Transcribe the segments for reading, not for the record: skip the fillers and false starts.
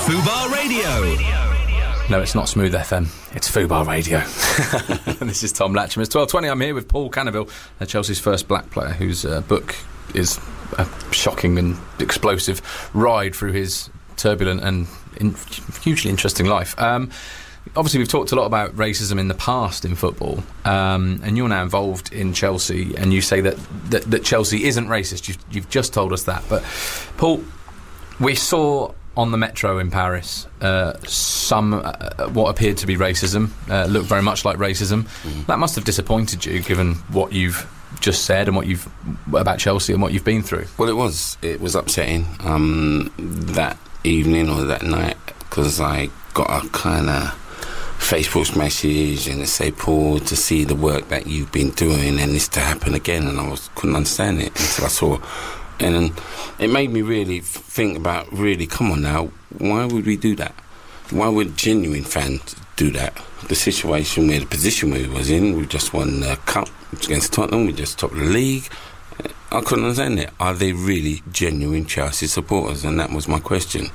Fubar Radio. No, it's not Smooth FM. It's Fubar Radio. This is Tom Latcham. It's 12:20. I'm here with Paul Canaville, Chelsea's first black player, whose book is a shocking and explosive ride through his turbulent and hugely interesting life. Obviously, we've talked a lot about racism in the past in football, and you're now involved in Chelsea, and you say that Chelsea isn't racist. You've just told us that. But, Paul, we saw on the metro in Paris some what appeared to be racism, looked very much like racism. That must have disappointed you, given what you've just said and what you've about Chelsea and what you've been through. Well, it was upsetting that evening or that night, because I got a kind of Facebook message and it said, Paul, to see the work that you've been doing and this to happen again, and I couldn't understand it until I saw. And it made me really think about, come on now, why would we do that? Why would genuine fans do that? The situation the position we was in, we just won the cup against Tottenham, we just topped the league. I couldn't understand it. Are they really genuine Chelsea supporters? And that was my question.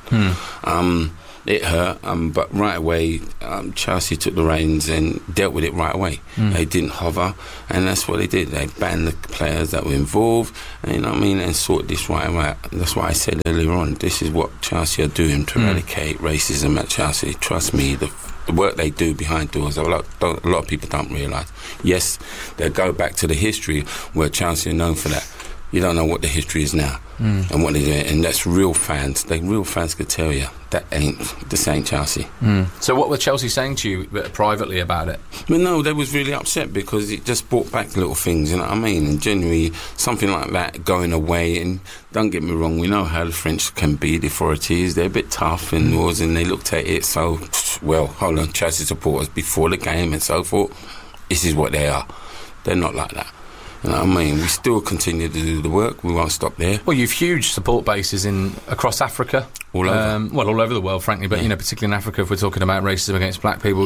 It hurt, but right away, Chelsea took the reins and dealt with it right away. They didn't hover, and that's what they did. They banned the players that were involved, and, you know what I mean, and sorted this right away. That's why I said earlier on, this is what Chelsea are doing to eradicate racism at Chelsea. Trust me, the work they do behind doors, a lot of people don't realise. Yes, they go back to the history where Chelsea are known for that. You don't know what the history is now and what they're doing, and that's real fans. Real fans could tell you this ain't Chelsea. So what were Chelsea saying to you privately about it? But no, they was really upset because it just brought back little things, you know what I mean? And generally, something like that going away, and don't get me wrong, we know how the French can be, the authorities. They're a bit tough and laws, and they looked at it so, well, hold on, Chelsea supporters before the game and so forth, this is what they are. They're not like that. You know what I mean? We still continue to do the work. We won't stop there. Well, you've huge support bases across Africa. All over. All over the world, frankly. But, particularly in Africa, if we're talking about racism against black people,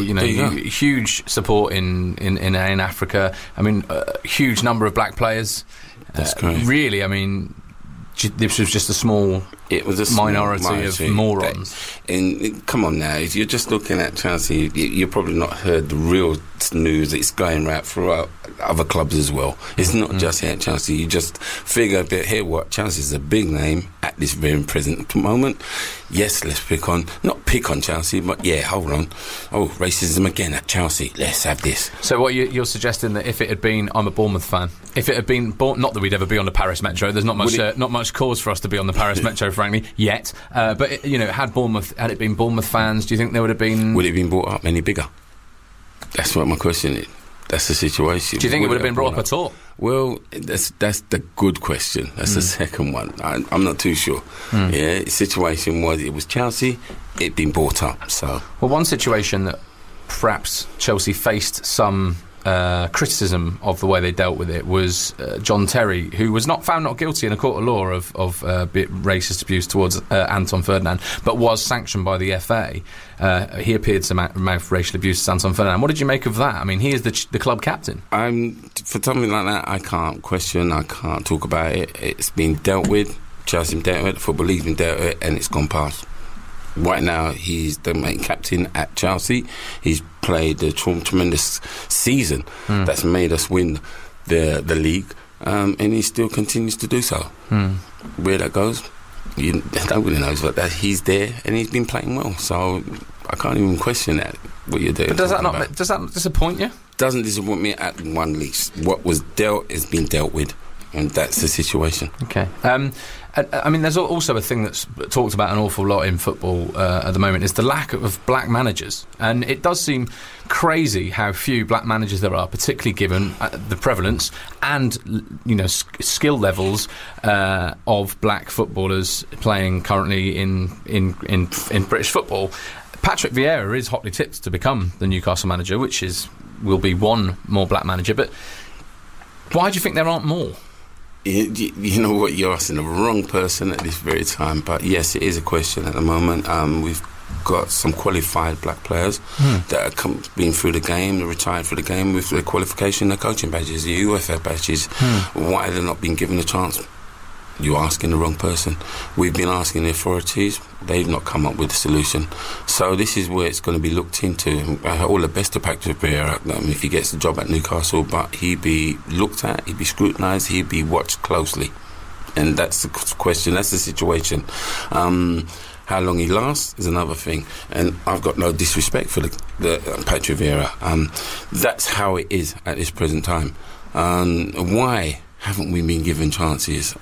huge support in Africa. I mean, a huge number of black players. That's correct. Really, I mean, this was just a small minority of morons. And come on now, if you're just looking at Chelsea, you've probably not heard the real news. It's going right throughout other clubs as well. It's not just here at Chelsea. You just figure that here, what Chelsea's a big name at this very present moment. Yes, let's not pick on Chelsea, but hold on. Oh, racism again at Chelsea. Let's have this. So what you're suggesting, that if it had been, I'm a Bournemouth fan, if it had been, not that we'd ever be on the Paris Metro, there's not much cause for us to be on the Paris Metro, frankly, yet. But had it been Bournemouth fans, do you think there would have been? Would it have been brought up any bigger? That's what my question is. That's the situation. Do you think it would have been brought up at all? Well, that's the good question. That's the second one. I'm not too sure. The situation was, it was Chelsea, it'd been brought up. So, well, one situation that perhaps Chelsea faced some criticism of the way they dealt with it was John Terry, who was found not guilty in a court of law of racist abuse towards Anton Ferdinand, but was sanctioned by the FA. He appeared to mouth racial abuse to Anton Ferdinand. What did you make of that? I mean, he is the club captain. For something like that, I can't question, I can't talk about it. It's been dealt with. Chelsea been dealt with, the Football League's been dealt with, and it's gone past. Right now, he's the main captain at Chelsea. He's played a tremendous season that's made us win the league, and he still continues to do so. Where that goes, nobody knows, but that he's there and he's been playing well. So I can't even question that. What you're doing. But does that disappoint you? Doesn't disappoint me at one least. What was dealt has been dealt with, and that's the situation. Okay. I mean, there's also a thing that's talked about an awful lot in football at the moment, is the lack of black managers. And it does seem crazy how few black managers there are, particularly given the prevalence and, skill levels of black footballers playing currently in British football. Patrick Vieira is hotly tipped to become the Newcastle manager, which will be one more black manager. But why do you think there aren't more? You know what, you're asking the wrong person at this very time, but yes, it is a question at the moment. We've got some qualified black players that are been through the game, they're retired through the game with their qualification, their coaching badges, the UEFA badges. Why have they not been given a chance? you're asking the wrong person. We've been asking the authorities. They've not come up with a solution. So this is where it's going to be looked into. All the best to Patrick Vieira if he gets the job at Newcastle, but he'd be looked at, he'd be scrutinised, he'd be watched closely. And that's the question, that's the situation. How long he lasts is another thing. And I've got no disrespect for the Patrick Vieira. That's how it is at this present time. Why haven't we been given chances?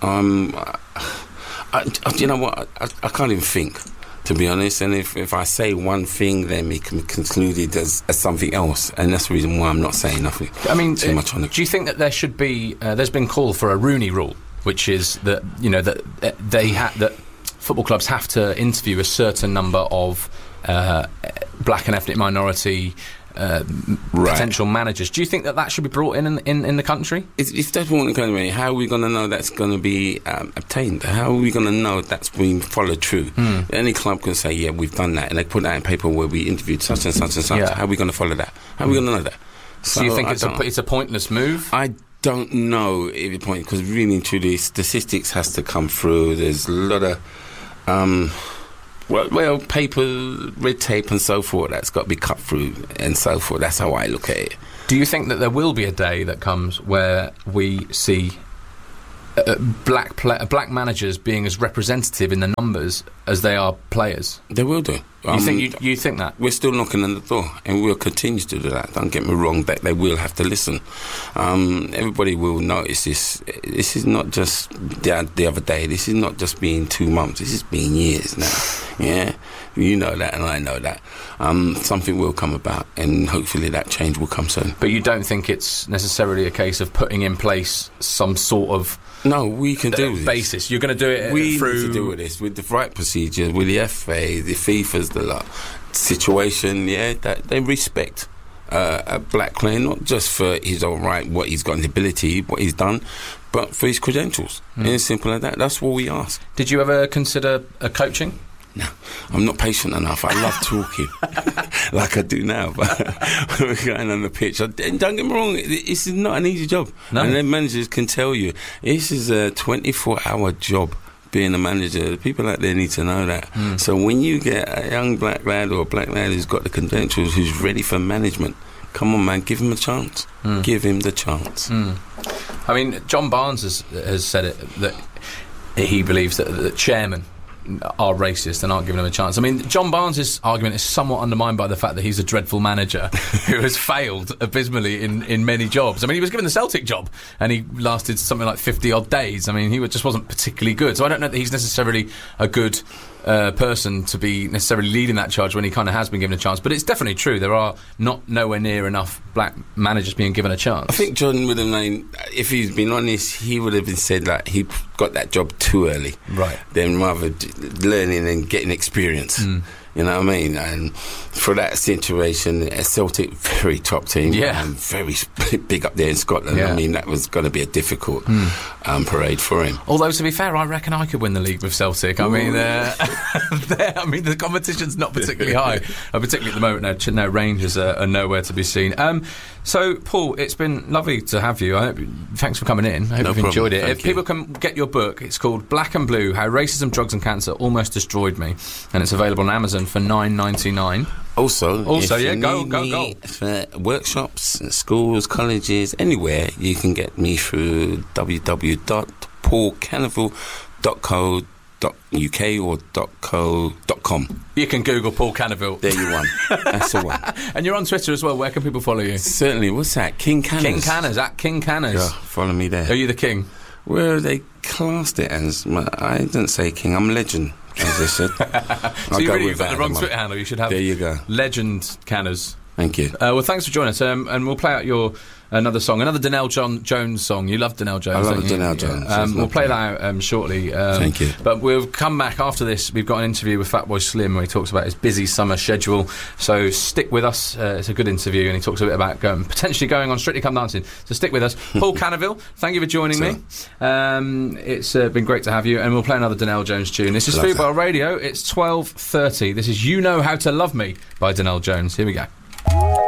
You know what? I can't even think, to be honest. And if I say one thing, then it can be concluded as something else. And that's the reason why I'm not saying nothing. I mean, too much on it. Do you think that there should be? There's been call for a Rooney Rule, which is that that football clubs have to interview a certain number of black and ethnic minority potential managers. Do you think that should be brought in the country? If that's what going to be, how are we going to know that's going to be obtained? How are we going to know that's being followed through? Any club can say, yeah, we've done that, and they put that in paper where we interviewed such and such and such. Yeah. How are we going to follow that? How are we going to know that? So you think it's a pointless move? I don't know if it's point, because really and truly statistics has to come through. There's a lot of paper, red tape and so forth that's got to be cut through and so forth. That's how I look at it. Do you think that there will be a day that comes where we see black managers being as representative in the numbers as they are players? They will do. You think that? We're still knocking on the door, and we'll continue to do that. Don't get me wrong, that they will have to listen. Everybody will notice this. This is not just the other day. This is not just being 2 months. This has been years now. Yeah, you know that, and I know that. Something will come about, and hopefully that change will come soon. But you don't think it's necessarily a case of putting in place some sort of we can do this. Basis. You're going to do it we through... need to do with this, with the right procedures, with the FA, the FIFA's, the situation, that they respect a black player, not just for his what he's got in ability, what he's done, but for his credentials. And it's simple as that. That's what we ask. Did you ever consider coaching? No, I'm not patient enough. I love talking like I do now, but we're going on the pitch. And don't get me wrong, this is not an easy job. No. And their managers can tell you, this is a 24-hour job being a manager. People out there need to know that. So when you get a young black lad or a black lad who's got the credentials, who's ready for management, come on, man, give him a chance. Give him the chance. I mean, John Barnes has said it, that he believes that the chairman are racist and aren't giving him a chance. I mean, John Barnes' argument is somewhat undermined by the fact that he's a dreadful manager who has failed abysmally in many jobs. I mean, he was given the Celtic job and he lasted something like 50-odd days. I mean, he just wasn't particularly good. So I don't know that he's necessarily a good person to be necessarily leading that charge when he kind of has been given a chance. But it's definitely true. There are nowhere near enough black managers being given a chance. I think John would have, if he's been honest, he would have said that he got that job too early. Right. Then rather learning and getting experience. You know what I mean? And for that situation, a Celtic, very top team, and very big up there in Scotland. Yeah. I mean, that was going to be a difficult parade for him. Although, to be fair, I reckon I could win the league with Celtic. I mean, the competition's not particularly high. Particularly at the moment, no Rangers are nowhere to be seen. So, Paul, it's been lovely to have you. Thanks for coming in. I hope you've enjoyed it. If people can get your book, it's called Black and Blue: How Racism, Drugs and Cancer Almost Destroyed Me, and it's available on Amazon for $9.99. Also, go for workshops, schools, colleges, anywhere, you can get me through www.paulcanaville.co.uk or .co.com. You can Google Paul Canaville. There you are. That's the one. And you're on Twitter as well. Where can people follow you? Certainly. What's that? King Canners. King Canners, at King Canners. Yeah, follow me there. Are you the king? Well, they classed it as... I didn't say king. I'm legend, as they said. So you've got the wrong Twitter handle. You should have... There you go. Legend Canners. Thank you. Well, thanks for joining us, and we'll play out another song, another Donnell Jones song. You love Donnell Jones. I love Donnell Jones. We'll play that out shortly. Thank you. But we'll come back after this. We've got an interview with Fatboy Slim where he talks about his busy summer schedule. So stick with us. It's a good interview, and he talks a bit about potentially going on Strictly Come Dancing. So stick with us. Paul Canaville, thank you for joining me. It's been great to have you, and we'll play another Donnell Jones tune. This is Football Radio. It's 12:30. This is You Know How to Love Me by Donnell Jones. Here we go.